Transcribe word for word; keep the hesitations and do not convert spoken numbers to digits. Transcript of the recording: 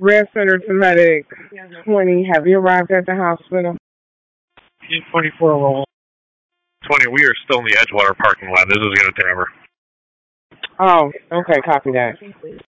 Red Center to Medic twenty. Have you arrived at the hospital? twenty-four roll. twenty, we are still in the Edgewater parking lot. This is going to take forever. Oh, okay, copy that.